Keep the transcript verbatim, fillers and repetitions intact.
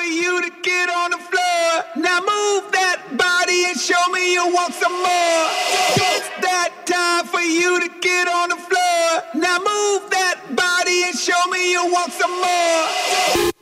you to get on the floor. Now move that body and show me you want some more. It's that time for you to get on the floor. Now move that body and show me you want some more.